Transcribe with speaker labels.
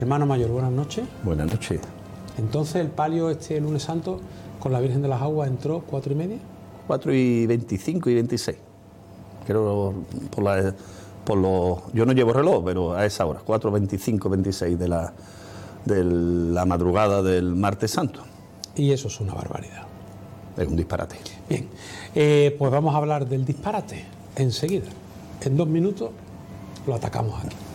Speaker 1: Hermano mayor, buenas noches.
Speaker 2: Buenas noches.
Speaker 1: Entonces el palio este lunes santo con la Virgen de las Aguas entró 4:30.
Speaker 2: 4:25 y 26. Creo yo no llevo reloj, pero a esa hora, 4:25, 26 de la madrugada del martes santo.
Speaker 1: Y eso es una barbaridad.
Speaker 2: Es un disparate.
Speaker 1: Bien, pues vamos a hablar del disparate enseguida. En 2 minutos lo atacamos aquí.